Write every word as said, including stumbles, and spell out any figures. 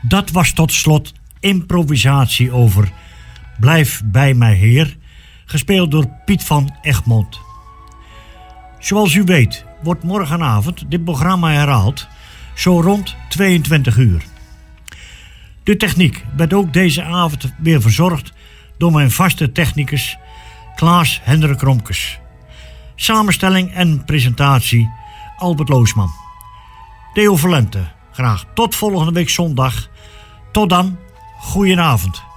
Dat was tot slot improvisatie over Blijf bij mij Heer, gespeeld door Piet van Egmond. Zoals u weet wordt morgenavond dit programma herhaald, zo rond tweeëntwintig uur. De techniek werd ook deze avond weer verzorgd door mijn vaste technicus Klaas Hendrik Romkes. Samenstelling en presentatie Albert Loosman. Theo Valente, graag tot volgende week zondag. Tot dan, goedenavond.